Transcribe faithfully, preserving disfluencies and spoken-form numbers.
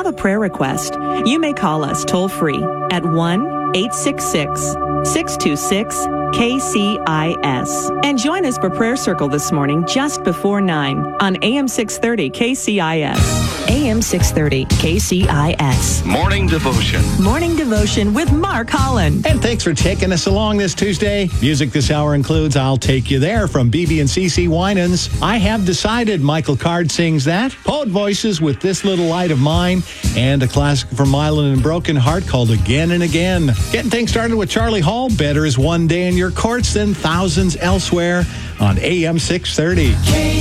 have a prayer request, you may call us toll-free at one eight six six, six two six, K C I S. And join us for Prayer Circle this morning just before nine on A M six thirty K C I S. A M six thirty K C I S. Morning Devotion. Morning Devotion with Mark Holland. And thanks for taking us along this Tuesday. Music this hour includes I'll Take You There from B B and C C Winans. I Have Decided, Michael Card sings that. Poet Voices with This Little Light of Mine. And a classic from Mylan and Broken Heart called Again and Again. Getting things started with Charlie Hall. Better is one day in your courts than thousands elsewhere on A M six thirty.